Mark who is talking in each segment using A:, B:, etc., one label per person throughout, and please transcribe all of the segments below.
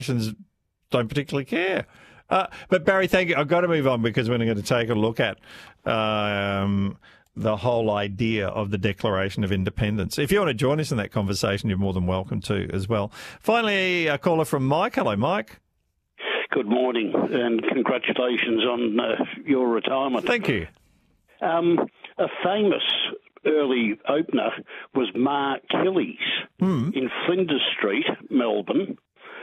A: don't particularly care. But Barry, thank you. I've got to move on because we're going to take a look at the whole idea of the Declaration of Independence. If you want to join us in that conversation, you're more than welcome to as well. Finally, a caller from Mike. Hello, Mike.
B: Good morning and congratulations on your retirement.
A: Thank you.
B: A famous early opener was Mark Kelly's in Flinders Street, Melbourne,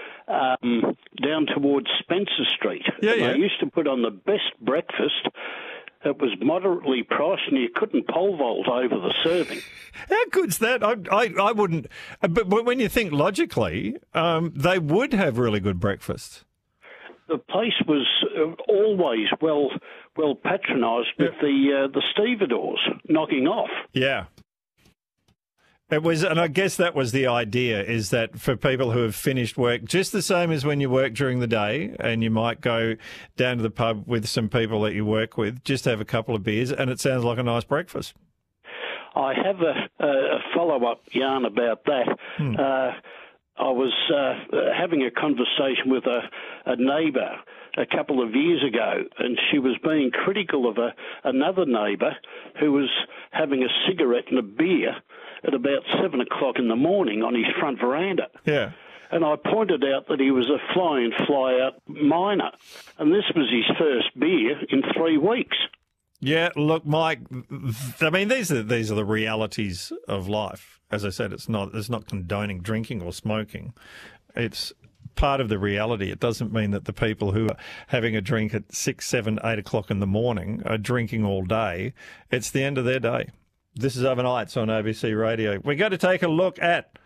B: down towards Spencer Street.
A: Yeah.
B: They used to put on the best breakfast. It was moderately priced and you couldn't pole vault over the serving.
A: How good's that? I wouldn't. But when you think logically, they would have really good breakfast.
B: The place was always well patronised with the stevedores knocking off.
A: Yeah. It was, and I guess that was the idea, is that for people who have finished work, just the same as when you work during the day and you might go down to the pub with some people that you work with, just have a couple of beers, and it sounds like a nice breakfast.
B: I have a follow-up yarn about that. I was having a conversation with a neighbour a couple of years ago, and she was being critical of another neighbour who was having a cigarette and a beer at about 7 o'clock in the morning on his front veranda.
A: Yeah.
B: And I pointed out that he was a fly-in, fly-out miner, and this was his first beer in 3 weeks.
A: Yeah, look, Mike, I mean, these are the realities of life. As I said, it's not condoning drinking or smoking. It's part of the reality. It doesn't mean that the people who are having a drink at 6, 7, 8 o'clock in the morning are drinking all day. It's the end of their day. This is Overnights on ABC Radio. We're going to take a look at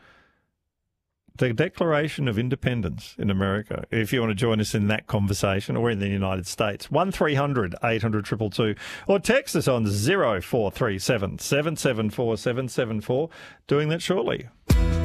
A: the Declaration of Independence in America. If you want to join us in that conversation, or in the United States, 1300 800 222, or text us on 0437 774 774. Doing that shortly.